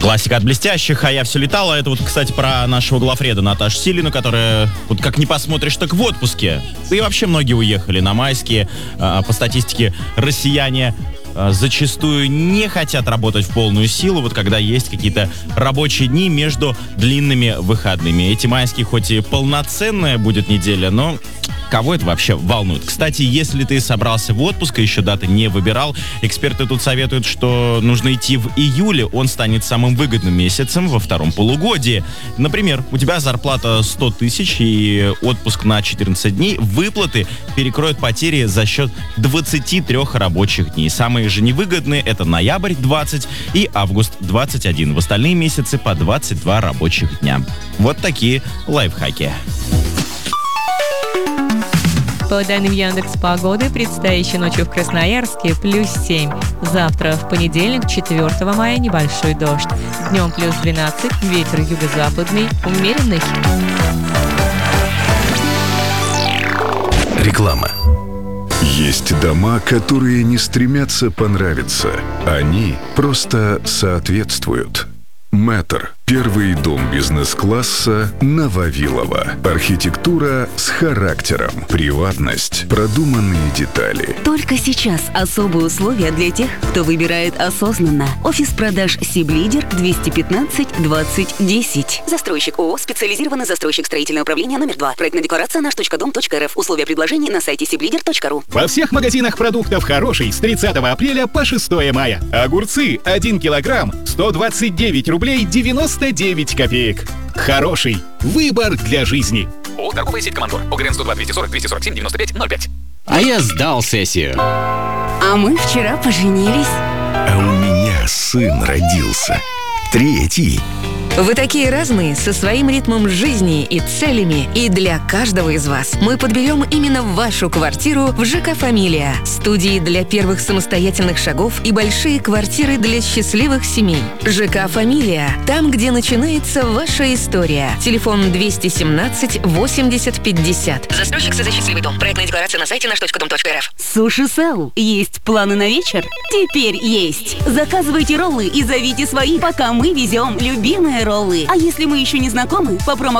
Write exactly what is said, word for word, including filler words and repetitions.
Классика от блестящих, а я все летала. Это вот, кстати, про нашего главреда Наташу Силину, которая, вот как не посмотришь, так в отпуске. Да и вообще многие уехали на майские. По статистике, россияне зачастую не хотят работать в полную силу, вот когда есть какие-то рабочие дни между длинными выходными. Эти майские хоть и полноценная будет неделя, но кого это вообще волнует? Кстати, если ты собрался в отпуск и еще даты не выбирал, эксперты тут советуют, что нужно идти в июле. Он станет самым выгодным месяцем во втором полугодии. Например, у тебя зарплата сто тысяч и отпуск на четырнадцать дней. Выплаты перекроют потери за счет двадцати трёх рабочих дней. Самые же невыгодные — это ноябрь двадцать и август двадцать один. В остальные месяцы по двадцать два рабочих дня. Вот такие лайфхаки. По данным Яндекс.Погоды, предстоящей ночью в Красноярске плюс семь. Завтра, в понедельник, четвёртого мая, небольшой дождь. Днем плюс двенадцать, ветер юго-западный, умеренный. Реклама. Есть дома, которые не стремятся понравиться. Они просто соответствуют. Мэтр. Первый дом бизнес-класса на Вавилова. Архитектура с характером. Приватность. Продуманные детали. Только сейчас особые условия для тех, кто выбирает осознанно. Офис продаж Сиблидер двести пятнадцать двадцать десять. Застройщик ООО «Специализированный застройщик строительного управления номер два». Проектная декларация наш точка дом точка рф. Условия предложений на сайте сиблидер точка ру. Во всех магазинах продуктов «Хороший» с тридцатого апреля по шестое мая. Огурцы один килограмм сто двадцать девять рублей девяносто девять копеек. «Хороший» — выбор для жизни. ООО «Торговая сеть Командор». ОГРН сто два двести сорок двести сорок семь девяносто пять ноль пять. А я сдал сессию. А мы вчера поженились. А у меня сын родился. Третий. Вы такие разные, со своим ритмом жизни и целями. И для каждого из вас мы подберем именно вашу квартиру в ЖК «Фамилия». Студии для первых самостоятельных шагов и большие квартиры для счастливых семей. ЖК «Фамилия». Там, где начинается ваша история. Телефон двести семнадцать восемьдесят пятьдесят. Застройщик СЗ «Счастливый дом». Проектная декларация на сайте наш точка дом точка рф. Суши Сел. Есть планы на вечер? Теперь есть. Заказывайте роллы и зовите своих, пока мы везем любимые роллы. А если мы еще не знакомы, по промо